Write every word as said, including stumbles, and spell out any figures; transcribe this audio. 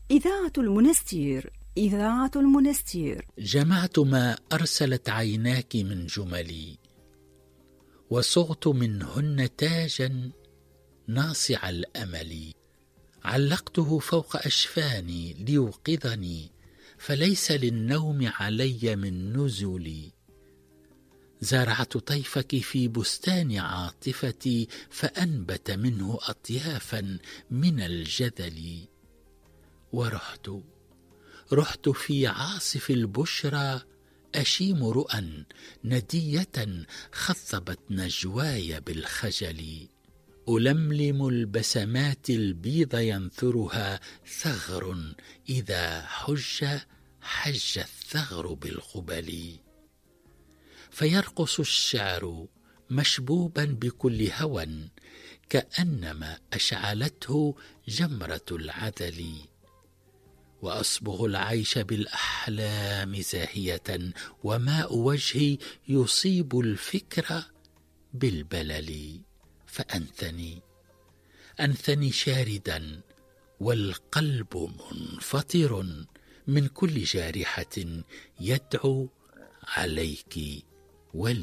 إذاعة المنستير، إذاعة المنستير. جمعت ما أرسلت عيناك من جملي، وصغت منهن تاجا ناصع الأمل، علقته فوق أشفاني ليوقظني، فليس للنوم علي من نزلي. زرعت طيفك في بستان عاطفتي، فأنبت منه أطيافا من الجذل. ورحت رحت في عاصف البشرى أشيم رؤى ندية خضبت نجواي بالخجل. ألملم البسمات البيض ينثرها ثغر، إذا حج حج الثغر بالقبل. فيرقص الشعر مشبوبا بكل هوى، كأنما أشعلته جمرة العدل. وأصبغ العيش بالأحلام زاهية، وماء وجهي يصيب الفكر بالبلل. فأنثني أنثني شاردا، والقلب منفطر من كل جارحة يدعو عليك ولي.